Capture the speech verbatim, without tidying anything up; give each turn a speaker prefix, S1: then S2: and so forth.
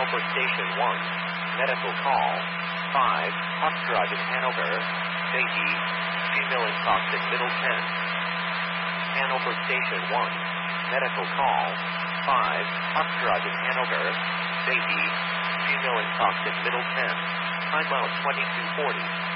S1: Hanover Station one, medical call. five, Hawk Drive in Hanover, J D, female intoxic Middleton. Hanover Station one, medical call. five, Hawk Drive in Hanover, J D, female intoxic Middleton. Time out twenty-two forty.